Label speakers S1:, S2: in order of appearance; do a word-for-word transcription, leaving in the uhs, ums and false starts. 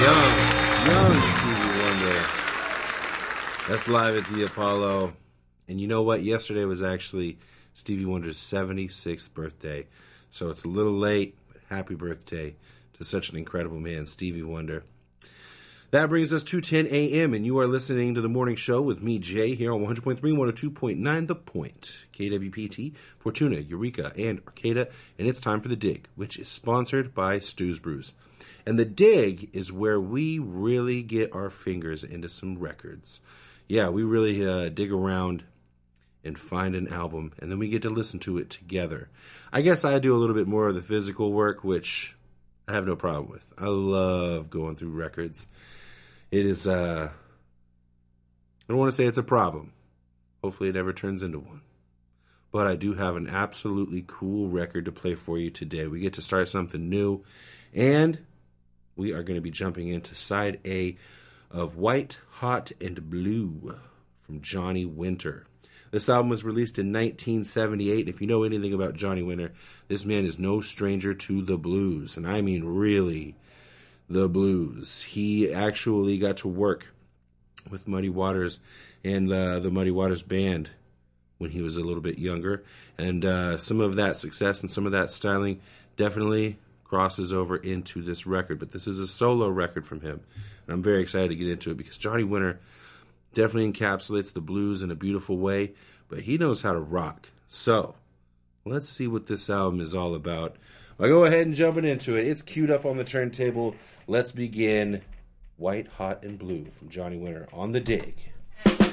S1: Young, young Stevie Wonder. That's live at the Apollo. And you know what? Yesterday was actually Stevie Wonder's seventy-sixth birthday. So it's a little late, but happy birthday to such an incredible man, Stevie Wonder. That brings us to ten a.m., and you are listening to The Morning Show with me, Jay, here on one hundred point three, one oh two point nine The Point, K W P T, Fortuna, Eureka, and Arcata, and it's time for The Dig, which is sponsored by Stu's Brews. And The Dig is where we really get our fingers into some records. Yeah, we really uh, dig around and find an album, and then we get to listen to it together. I guess I do a little bit more of the physical work, which I have no problem with. I love going through records. It is, uh, I don't want to say it's a problem. Hopefully it never turns into one. But I do have an absolutely cool record to play for you today. We get to start something new, and we are going to be jumping into side A of White, Hot, and Blue from Johnny Winter. This album was released in nineteen seventy-eight. If you know anything about Johnny Winter, this man is no stranger to the blues. And I mean really the blues. He actually got to work with Muddy Waters and uh, the Muddy Waters Band when he was a little bit younger. And uh, some of that success and some of that styling definitely crosses over into this record. But this is a solo record from him. And I'm very excited to get into it because Johnny Winter definitely encapsulates the blues in a beautiful way, but he knows how to rock. So, let's see what this album is all about. I'll go ahead and jump into it. It's queued up on the turntable. Let's begin White, Hot, and Blue from Johnny Winter on The Dig.